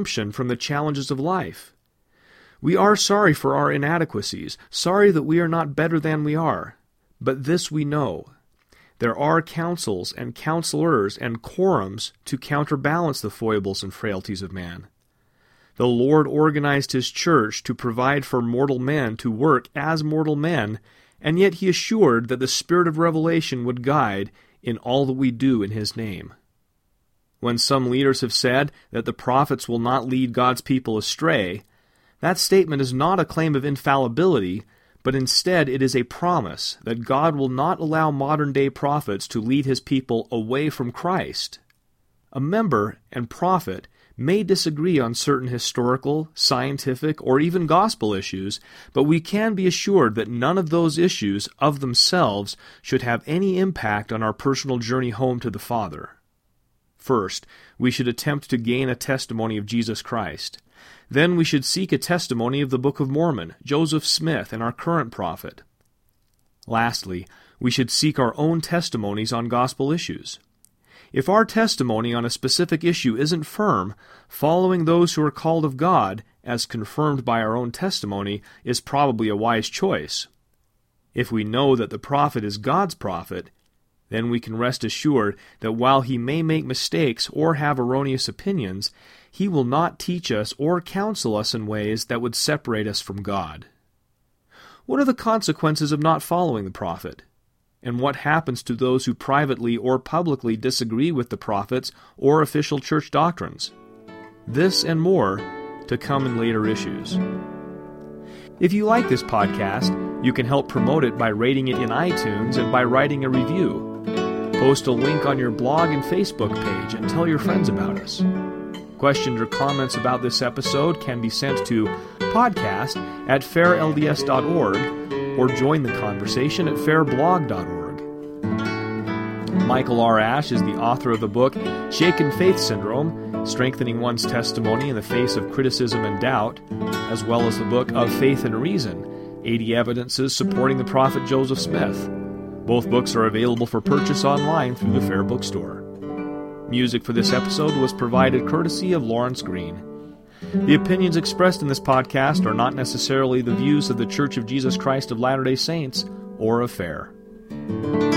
redemption from the challenges of life. We are sorry for our inadequacies, sorry that we are not better than we are. But this we know. There are counsels and counselors and quorums to counterbalance the foibles and frailties of man. The Lord organized His church to provide for mortal men to work as mortal men, and yet He assured that the Spirit of revelation would guide in all that we do in His name. When some leaders have said that the prophets will not lead God's people astray, that statement is not a claim of infallibility, but instead it is a promise that God will not allow modern-day prophets to lead His people away from Christ. A member and prophet may disagree on certain historical, scientific, or even gospel issues, but we can be assured that none of those issues of themselves should have any impact on our personal journey home to the Father. First, we should attempt to gain a testimony of Jesus Christ. Then we should seek a testimony of the Book of Mormon, Joseph Smith, and our current prophet. Lastly, we should seek our own testimonies on gospel issues. If our testimony on a specific issue isn't firm, following those who are called of God, as confirmed by our own testimony, is probably a wise choice. If we know that the prophet is God's prophet, then we can rest assured that while he may make mistakes or have erroneous opinions, he will not teach us or counsel us in ways that would separate us from God. What are the consequences of not following the prophet? And what happens to those who privately or publicly disagree with the prophets or official church doctrines? This and more to come in later issues. If you like this podcast, you can help promote it by rating it in iTunes and by writing a review. Post a link on your blog and Facebook page and tell your friends about us. Questions or comments about this episode can be sent to podcast@fairlds.org or join the conversation at fairblog.org. Michael R. Ash is the author of the book Shaken Faith Syndrome, Strengthening One's Testimony in the Face of Criticism and Doubt, as well as the book Of Faith and Reason, 80 Evidences Supporting the Prophet Joseph Smith. Both books are available for purchase online through the Fair Bookstore. Music for this episode was provided courtesy of Lawrence Green. The opinions expressed in this podcast are not necessarily the views of the Church of Jesus Christ of Latter-day Saints or of FAIR.